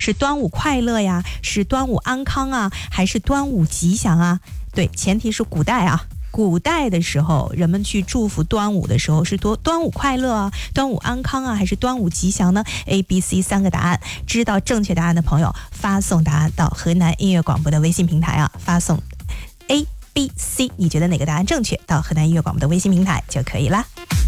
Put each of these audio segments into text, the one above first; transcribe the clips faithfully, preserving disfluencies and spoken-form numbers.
是端午快乐呀，是端午安康啊，还是端午吉祥啊？对，前提是古代啊。古代的时候，人们去祝福端午的时候是多端午快乐啊，端午安康啊，还是端午吉祥呢？ A B C 三个答案，知道正确答案的朋友发送答案到河南音乐广播的微信平台啊，发送 A B C， 你觉得哪个答案正确，到河南音乐广播的微信平台就可以了。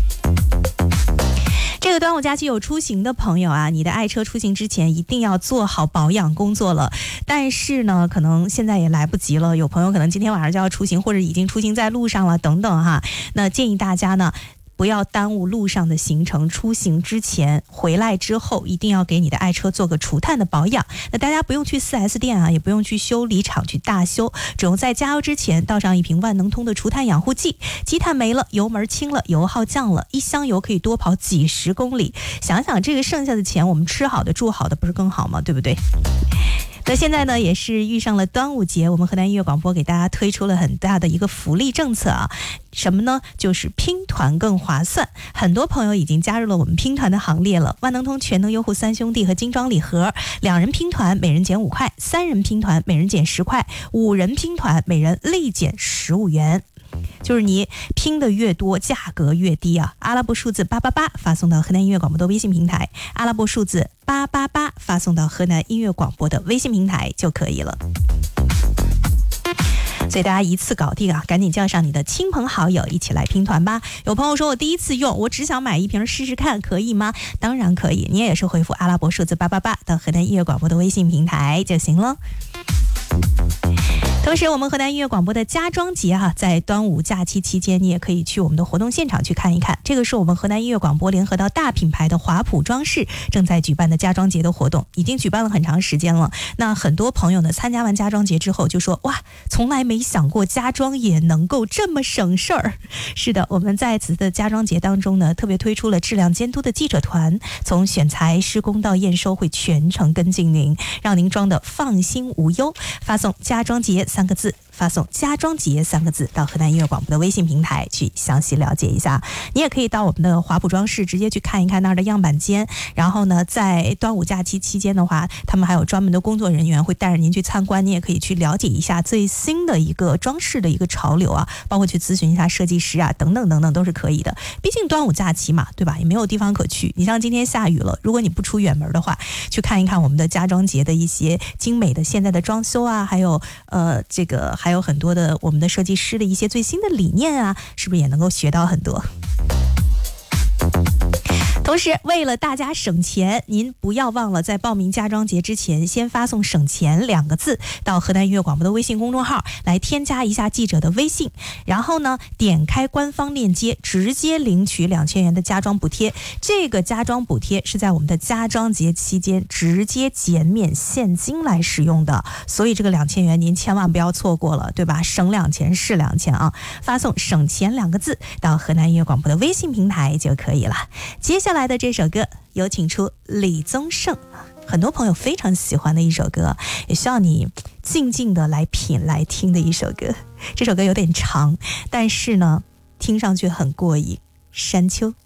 这个端午假期有出行的朋友啊，你的爱车出行之前一定要做好保养工作了。但是呢，可能现在也来不及了，有朋友可能今天晚上就要出行，或者已经出行在路上了等等哈。那建议大家呢，不要耽误路上的行程，出行之前回来之后一定要给你的爱车做个除碳的保养。那大家不用去 四 S 店啊，也不用去修理厂去大修，只用在加油之前倒上一瓶万能通的除碳养护剂，积碳没了，油门轻了，油耗降了，一箱油可以多跑几十公里。想想这个剩下的钱，我们吃好的住好的不是更好吗？对不对？那现在呢，也是遇上了端午节，我们河南音乐广播给大家推出了很大的一个福利政策啊，什么呢？就是拼团更划算。很多朋友已经加入了我们拼团的行列了。万能通全能优护三兄弟和精装礼盒，两人拼团每人减五块，三人拼团每人减十块，五人拼团每人立减十五元。就是你拼的越多，价格越低啊！阿拉伯数字八八八发送到河南音乐广播的微信平台，阿拉伯数字八八八发送到河南音乐广播的微信平台就可以了。所以大家一次搞定啊，赶紧叫上你的亲朋好友一起来拼团吧。有朋友说我第一次用，我只想买一瓶试试看，可以吗？当然可以，你也是回复阿拉伯数字八八八到河南音乐广播的微信平台就行了。同时我们河南音乐广播的家装节啊，在端午假期期间你也可以去我们的活动现场去看一看，这个是我们河南音乐广播联合到大品牌的华普装饰正在举办的家装节的活动，已经举办了很长时间了。那很多朋友呢参加完家装节之后就说，哇，从来没想过家装也能够这么省事儿。是的，我们在此的家装节当中呢，特别推出了质量监督的记者团，从选材施工到验收会全程跟进您，让您装的放心无忧。发送家装节三个字，发送家装节三个字到河南音乐广播的微信平台去详细了解一下。你也可以到我们的华普装饰直接去看一看那儿的样板间，然后呢在端午假期期间的话，他们还有专门的工作人员会带着您去参观，你也可以去了解一下最新的一个装饰的一个潮流啊，包括去咨询一下设计师啊等等等等都是可以的。毕竟端午假期嘛，对吧？也没有地方可去，你像今天下雨了，如果你不出远门的话，去看一看我们的家装节的一些精美的现在的装修啊，还有呃这个还有很多的我们的设计师的一些最新的理念啊，是不是也能够学到很多？同时为了大家省钱，您不要忘了在报名家装节之前先发送省钱两个字到河南音乐广播的微信公众号来添加一下记者的微信，然后呢点开官方链接直接领取两千元的家装补贴。这个家装补贴是在我们的家装节期间直接减免现金来使用的，所以这个两千元您千万不要错过了，对吧？省两钱是两钱啊！发送省钱两个字到河南音乐广播的微信平台就可以了。接下来的这首歌有请出李宗盛，很多朋友非常喜欢的一首歌，也需要你静静的来品来听的一首歌。这首歌有点长，但是呢听上去很过瘾。山丘。